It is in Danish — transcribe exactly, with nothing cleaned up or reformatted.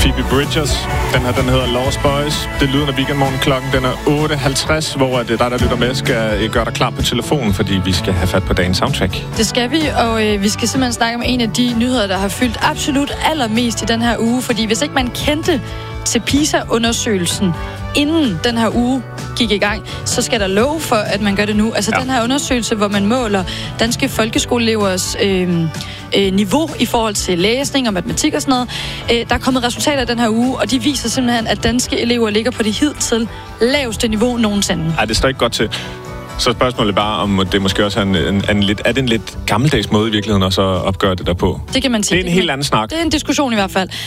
Phoebe Bridgers. Den her, den hedder Lost Boys. Det lyder, når weekendmorgen klokken den er otte halvtreds, hvor det dig, der lytter med, skal gøre dig klar på telefonen, fordi vi skal have fat på dagens soundtrack. Det skal vi, og øh, vi skal simpelthen snakke om en af de nyheder, der har fyldt absolut allermest i den her uge, fordi hvis ikke man kendte til PISA-undersøgelsen, inden den her uge gik i gang, så skal der lov for, at man gør det nu. Altså ja. Den her undersøgelse, hvor man måler danske folkeskoleelevers øh, øh, niveau i forhold til læsning og matematik og sådan noget. Øh, der er kommet resultater af den her uge, og de viser simpelthen, at danske elever ligger på det hidtil laveste niveau nogensinde. Ej, det står ikke godt til. Så spørgsmålet er bare, om det måske også er en, en, en lidt, er det en lidt gammeldags måde i virkeligheden også at opgøre det der på? Det kan man sige. Det er en helt anden snak. Det er en diskussion i hvert fald.